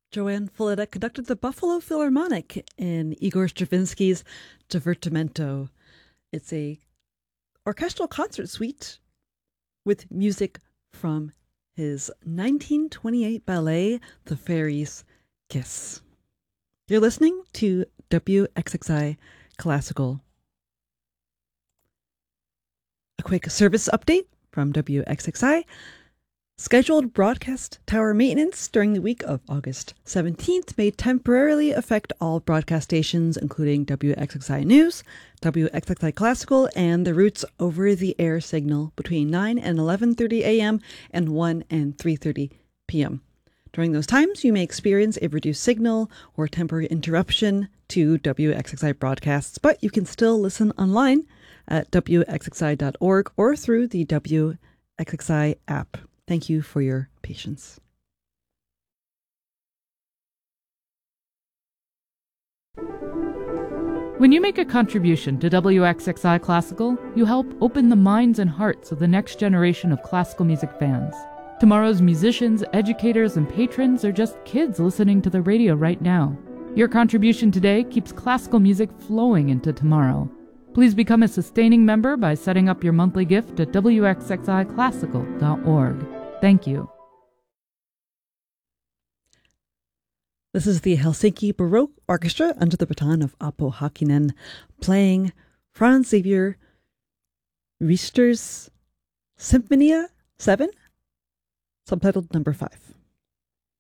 Joanne Folletta conducted the Buffalo Philharmonic in Igor Stravinsky's Divertimento. It's a orchestral concert suite with music from his 1928 ballet, The Fairy's Kiss. You're listening to WXXI Classical. A quick service update from WXXI. Scheduled broadcast tower maintenance during the week of August 17th may temporarily affect all broadcast stations, including WXXI News, WXXI Classical, and the Roots over-the-air signal between 9 and 11:30 a.m. and 1 and 3:30 p.m. During those times, you may experience a reduced signal or temporary interruption to WXXI broadcasts, but you can still listen online at WXXI.org or through the WXXI app. Thank you for your patience. When you make a contribution to WXXI Classical, you help open the minds and hearts of the next generation of classical music fans. Tomorrow's musicians, educators, and patrons are just kids listening to the radio right now. Your contribution today keeps classical music flowing into tomorrow. Please become a sustaining member by setting up your monthly gift at wxxiclassical.org. Thank you. This is the Helsinki Baroque Orchestra under the baton of Apo Hakinen playing Franz Xavier Richter's Symphonia 7, subtitled number 5.